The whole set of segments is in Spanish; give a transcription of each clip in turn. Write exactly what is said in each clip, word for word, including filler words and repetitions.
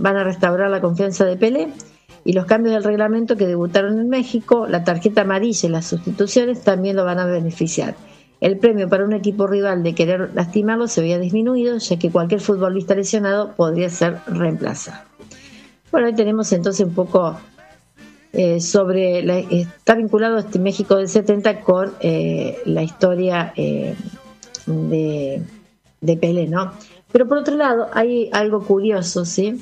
van a restaurar la confianza de Pelé, y los cambios del reglamento que debutaron en México, la tarjeta amarilla y las sustituciones también lo van a beneficiar. El premio para un equipo rival de querer lastimarlo se había disminuido, ya que cualquier futbolista lesionado podría ser reemplazado. Bueno, ahí tenemos entonces un poco eh, sobre, la, está vinculado este México del setenta con eh, la historia eh, de, de Pelé, ¿no? Pero por otro lado, hay algo curioso, ¿sí?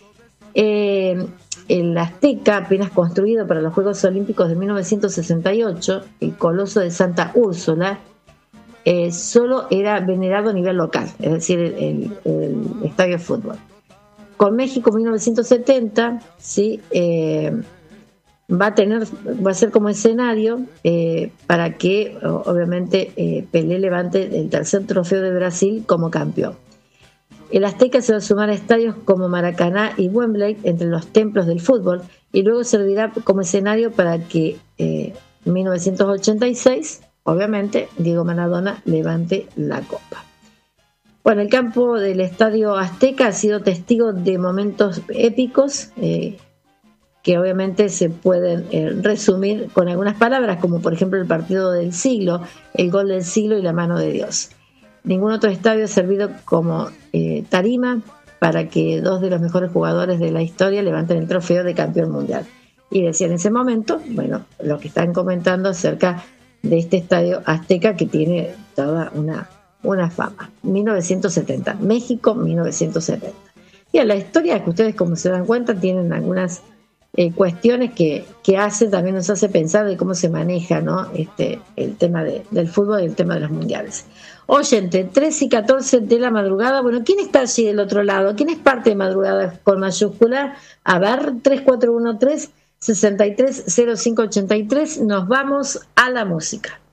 Eh, el Azteca, apenas construido para los Juegos Olímpicos de mil novecientos sesenta y ocho, el Coloso de Santa Úrsula, eh, solo era venerado a nivel local, es decir, el, el, el estadio de fútbol. Con México mil novecientos setenta, ¿sí? eh, va a tener, va a ser como escenario eh, para que, obviamente, eh, Pelé levante el tercer trofeo de Brasil como campeón. El Azteca se va a sumar a estadios como Maracaná y Wembley entre los templos del fútbol, y luego servirá como escenario para que en eh, mil novecientos ochenta y seis, obviamente, Diego Maradona levante la copa. Bueno, el campo del Estadio Azteca ha sido testigo de momentos épicos eh, que obviamente se pueden eh, resumir con algunas palabras, como por ejemplo el partido del siglo, el gol del siglo y la mano de Dios. Ningún otro estadio ha servido como eh, tarima para que dos de los mejores jugadores de la historia levanten el trofeo de campeón mundial. Y decía en ese momento, bueno, lo que están comentando acerca de este estadio Azteca, que tiene toda una, una fama. mil novecientos setenta, México mil novecientos setenta. Y a la historia, que ustedes, como se dan cuenta, tienen algunas eh, cuestiones que, que hace, también nos hace pensar de cómo se maneja, ¿no? este, el tema de, del fútbol y el tema de los mundiales. Oye, entre tres y catorce de la madrugada, bueno, ¿quién está allí del otro lado? ¿Quién es parte de Madrugada con mayúscula? A ver, tres cuatro uno tres, seis tres cero cinco ocho tres, nos vamos a la música.